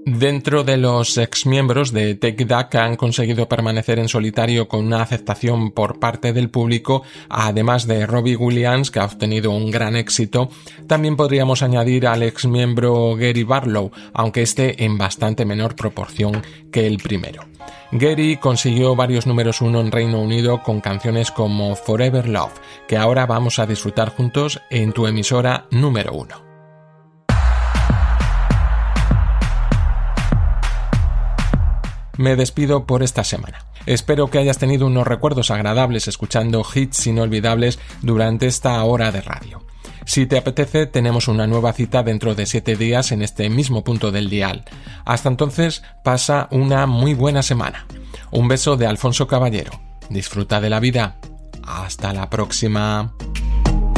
Dentro de los exmiembros de Take That que han conseguido permanecer en solitario con una aceptación por parte del público, además de Robbie Williams, que ha obtenido un gran éxito, también podríamos añadir al exmiembro Gary Barlow, aunque este en bastante menor proporción que el primero. Gary consiguió varios números 1 en Reino Unido con canciones como Forever Love, que ahora vamos a disfrutar juntos en tu emisora número 1. Me despido por esta semana. Espero que hayas tenido unos recuerdos agradables escuchando hits inolvidables durante esta hora de radio. Si te apetece, tenemos una nueva cita dentro de 7 días en este mismo punto del dial. Hasta entonces, pasa una muy buena semana. Un beso de Alfonso Caballero. Disfruta de la vida. Hasta la próxima.